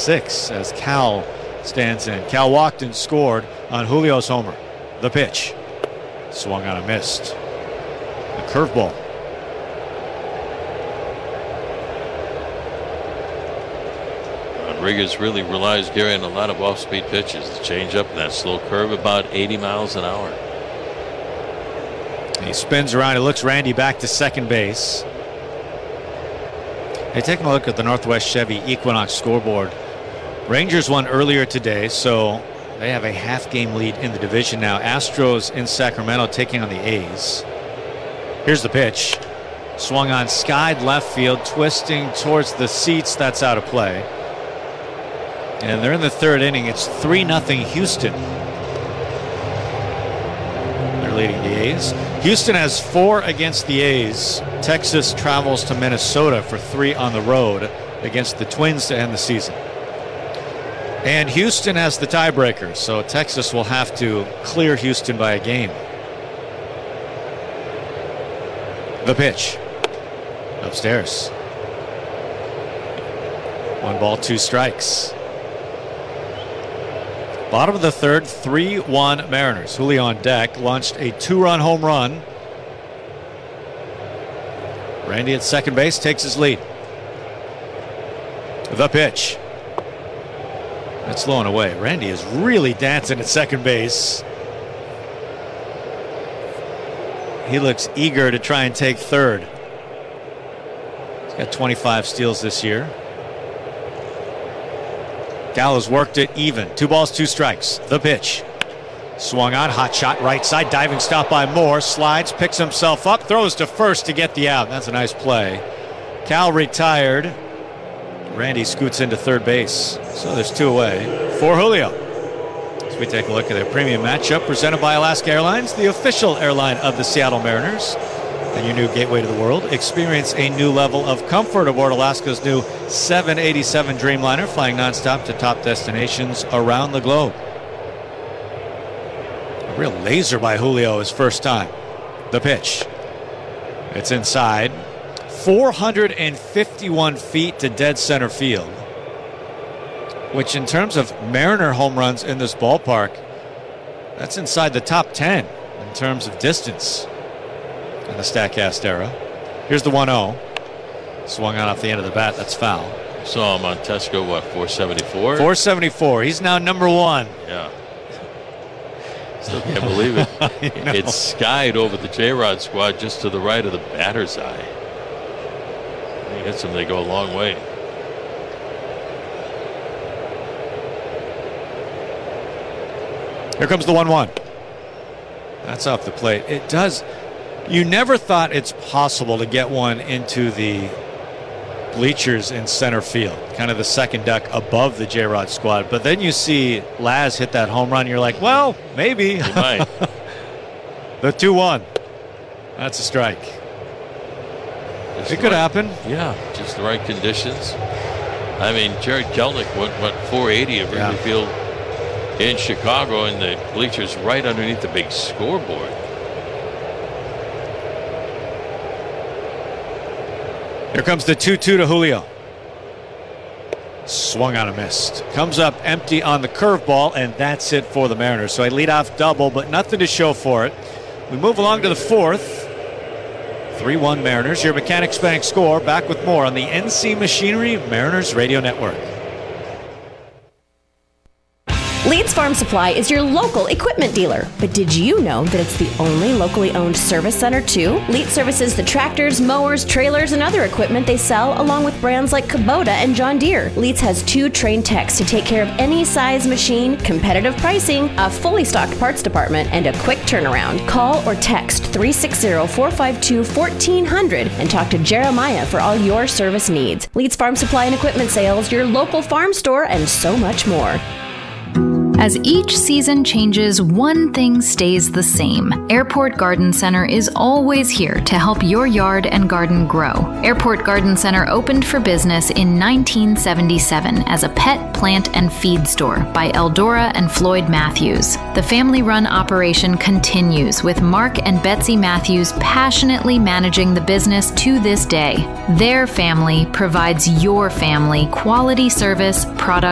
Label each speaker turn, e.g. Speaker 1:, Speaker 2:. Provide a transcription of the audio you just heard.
Speaker 1: 6 as Cal stands in. Cal walked and scored on Julio's homer. The pitch. Swung on and missed. The curveball.
Speaker 2: Rodriguez really relies, Gary, on a lot of off-speed pitches. The changeup and that slow curve, about 80 miles an hour.
Speaker 1: He spins around. He looks Randy back to second base. Hey, taking a look at the Northwest Chevy Equinox scoreboard. Rangers won earlier today, so they have a half-game lead in the division now. Astros in Sacramento taking on the A's. Here's the pitch. Swung on, skied left field, twisting towards the seats. That's out of play. And they're in the third inning. It's 3-0 Houston. They're leading the A's. Houston has 4 against the A's. Texas travels to Minnesota for 3 on the road against the Twins to end the season. And Houston has the tiebreaker, so Texas will have to clear Houston by a game. The pitch. Upstairs. 1 ball, 2 strikes. Bottom of the third, 3-1 Mariners. Julio on deck, launched a 2-run home run. Randy at second base takes his lead. The pitch. That's low and away. Randy is really dancing at second base. He looks eager to try and take third. He's got 25 steals this year. Cal has worked it even. 2 balls, 2 strikes. The pitch. Swung on, hot shot right side, diving stop by Moore, slides, picks himself up, throws to first to get the out. That's a nice play. Cal retired. Randy scoots into third base. So there's 2 away for Julio. As we take a look at a premium matchup presented by Alaska Airlines, the official airline of the Seattle Mariners. And your new gateway to the world. Experience a new level of comfort aboard Alaska's new 787 Dreamliner, flying nonstop to top destinations around the globe. A real laser by Julio his first time. The pitch. It's inside. 451 feet to dead center field, which in terms of Mariner home runs in this ballpark, that's inside the top 10 in terms of distance in the StatCast era. Here's the 1-0. Swung on off the end of the bat. That's foul.
Speaker 2: Saw him on Tesco, 474?
Speaker 1: 474. He's now number 1.
Speaker 2: Yeah. Still can't believe it. It skied over the J-Rod squad just to the right of the batter's eye. When he hits them, they go a long way.
Speaker 1: Here comes the 1-1. That's off the plate. It does. You never thought it's possible to get one into the bleachers in center field, kind of the second deck above the J-Rod squad. But then you see Laz hit that home run. You're like, well, maybe.
Speaker 2: He might.
Speaker 1: The 2-1. That's a strike. It could happen.
Speaker 2: Yeah, just the right conditions. I mean, Jared Kelnick went 480 at Wrigley Field in Chicago, and the bleachers right underneath the big scoreboard.
Speaker 1: Here comes the 2-2 to Julio. Swung on and missed. Comes up empty on the curveball, and that's it for the Mariners. So a leadoff double, but nothing to show for it. We move along to the 4th. 3-1 Mariners. Your Mechanics Bank score. Back with more on the NC Machinery Mariners Radio Network.
Speaker 3: Leeds Farm Supply is your local equipment dealer. But did you know that it's the only locally owned service center too? Leeds services the tractors, mowers, trailers, and other equipment they sell, along with brands like Kubota and John Deere. Leeds has 2 trained techs to take care of any size machine, competitive pricing, a fully stocked parts department, and a quick turnaround. Call or text 360-452-1400 and talk to Jeremiah for all your service needs. Leeds Farm Supply and Equipment Sales, your local farm store, and so much more.
Speaker 4: As each season changes, one thing stays the same. Airport Garden Center is always here to help your yard and garden grow. Airport Garden Center opened for business in 1977 as a pet, plant, and feed store by Eldora and Floyd Matthews. The family-run operation continues with Mark and Betsy Matthews passionately managing the business to this day. Their family provides your family quality service, product,